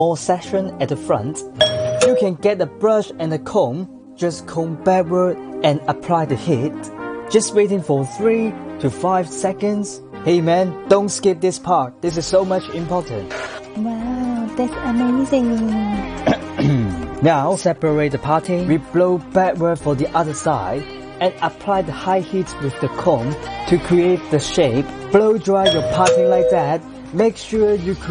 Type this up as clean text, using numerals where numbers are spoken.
small section at the front. You can get a brush and a comb, just comb backward and apply the heat. Just waiting for 3 to 5 seconds. Hey man, don't skip this part. This is so much important. Wow, that's amazing. Now separate the parting. We blow backward for the other side and apply the high heat with the comb to create the shape. Blow dry your parting like that. Make sure you create